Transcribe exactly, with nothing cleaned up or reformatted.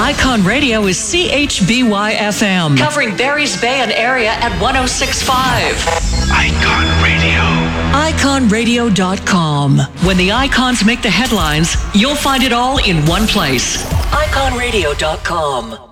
Icon Radio is C H B Y F M, covering Barry's Bay and area at one oh six point five. Icon Radio. icon radio dot com. When the icons make the headlines, you'll find it all in one place. icon radio dot com.